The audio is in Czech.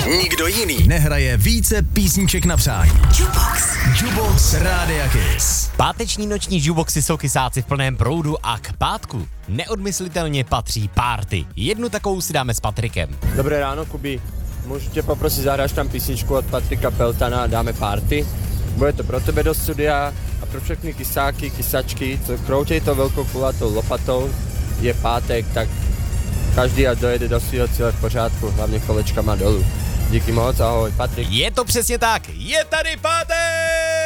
Nikdo jiný nehraje více písniček na přání. Jukebox Rádia Kiss. Páteční noční jukeboxy jsou kysáci v plném proudu a k pátku neodmyslitelně patří party. Jednu takovou si dáme s Patrikem. Dobré ráno, Kubi. Můžu tě poprosit, zahráš tam písničku od Patrika Peltana a dáme party? Bude to pro tebe do studia a pro všechny kysáky, kysačky, co kroutěj to velkou kulatou lopatou. Je pátek, tak každý ať dojede do svého cíle v pořádku, hlavně kolečkama dolů. Díky moc, ahoj, Patrik. Je to přesně tak, je tady pátek!